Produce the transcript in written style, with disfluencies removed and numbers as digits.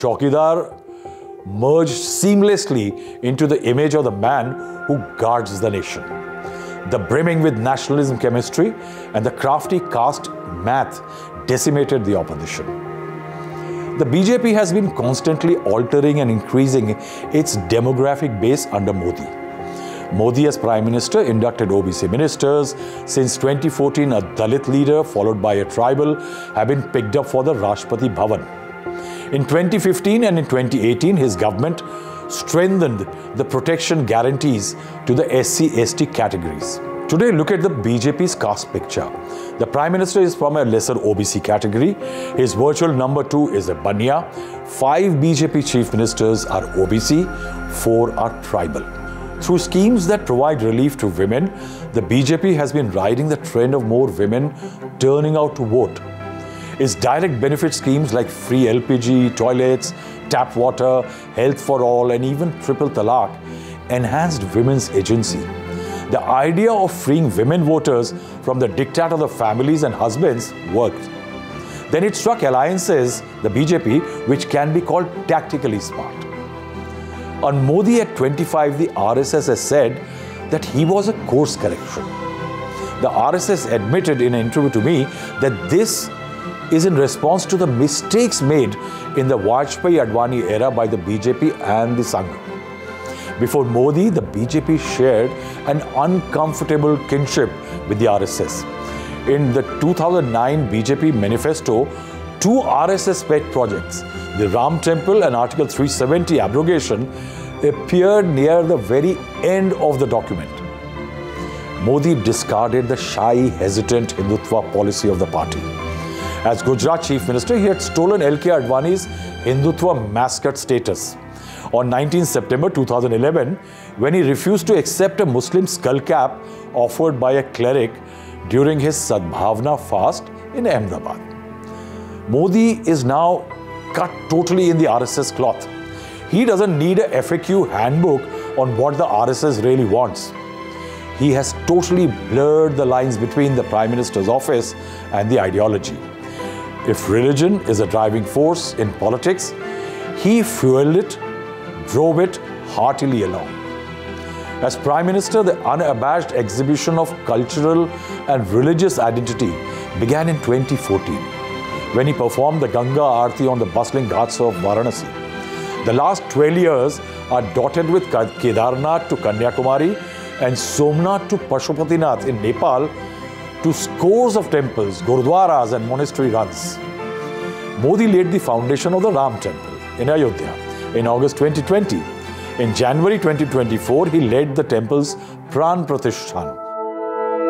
Chaukidar merged seamlessly into the image of the man who guards the nation. The brimming with nationalism chemistry and the crafty caste math decimated the opposition. The BJP has been constantly altering and increasing its demographic base under Modi. Modi as Prime Minister inducted OBC ministers. Since 2014, a Dalit leader followed by a tribal have been picked up for the Rashtrapati Bhavan. In 2015 and in 2018, his government strengthened the protection guarantees to the SC/ST categories. Today, look at the BJP's caste picture. The Prime Minister is from a lesser OBC category. His virtual number 2 is a Banya. 5 BJP chief ministers are OBC, 4 are tribal. Through schemes that provide relief to women, the BJP has been riding the trend of more women turning out to vote. Its direct benefit schemes like free LPG, toilets, tap water, health for all, and even triple talaq enhanced women's agency. The idea of freeing women voters from the diktat of the families and husbands worked. Then it struck alliances, the BJP, which can be called tactically smart. On Modi at 25, the RSS has said that he was a course correction. The RSS admitted in an interview to me that this is in response to the mistakes made in the Vajpayee-Advani era by the BJP and the Sangh. Before Modi, the BJP shared an uncomfortable kinship with the RSS. In the 2009 BJP manifesto, 2 RSS pet projects, the Ram Temple and Article 370 abrogation, appeared near the very end of the document. Modi discarded the shy, hesitant Hindutva policy of the party. As Gujarat Chief Minister, he had stolen LK Advani's Hindutva mascot status. On 19 September 2011, when he refused to accept a Muslim skull cap offered by a cleric during his Sadbhavna fast in Ahmedabad. Modi is now cut totally in the RSS cloth. He doesn't need a FAQ handbook on what the RSS really wants. He has totally blurred the lines between the Prime Minister's office and the ideology. If religion is a driving force in politics, he fueled it, drove it heartily along. As Prime Minister, the unabashed exhibition of cultural and religious identity began in 2014, when he performed the Ganga Aarti on the bustling ghats of Varanasi. The last 12 years are dotted with Kedarnath to Kanyakumari and Somnath to Pashupatinath in Nepal to scores of temples, gurdwaras and monastery runs. Modi laid the foundation of the Ram Temple in Ayodhya in August 2020. In January 2024, he led the temple's Pran Pratishthan,